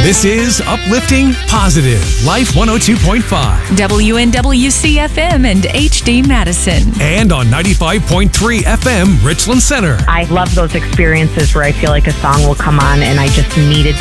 This is Uplifting Positive Life 102.5. WNWC-FM and HD Madison. And on 95.3 FM Richland Center. I love those experiences where I feel like a song will come on and I just needed